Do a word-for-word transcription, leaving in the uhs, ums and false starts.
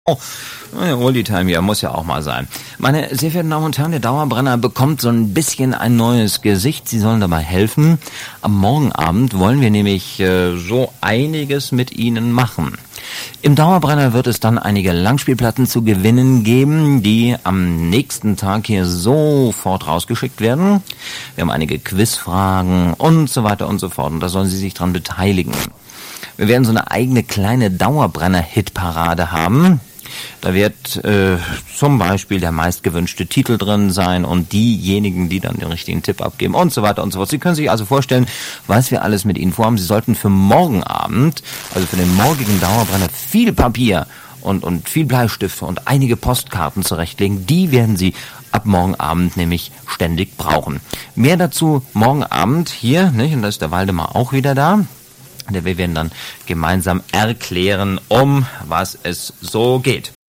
Oh, Oldie-Time hier, muss ja auch mal sein. Meine sehr verehrten Damen und Herren, der Dauerbrenner bekommt so ein bisschen ein neues Gesicht. Sie sollen dabei helfen. Am Morgenabend wollen wir nämlich äh, so einiges mit Ihnen machen. Im Dauerbrenner wird es dann einige Langspielplatten zu gewinnen geben, die am nächsten Tag hier sofort rausgeschickt werden. Wir haben einige Quizfragen und so weiter und so fort. Und da sollen Sie sich dran beteiligen. Wir werden so eine eigene kleine Dauerbrenner-Hitparade haben. Da wird äh, zum Beispiel der meistgewünschte Titel drin sein und diejenigen, die dann den richtigen Tipp abgeben und so weiter und so fort. Sie können sich also vorstellen, was wir alles mit Ihnen vorhaben. Sie sollten für morgen Abend, also für den morgigen Dauerbrenner, viel Papier und, und viel Bleistifte und einige Postkarten zurechtlegen. Die werden Sie ab morgen Abend nämlich ständig brauchen. Mehr dazu morgen Abend hier, nicht? Und da ist der Waldemar auch wieder da. Wir werden dann gemeinsam erklären, um was es so geht.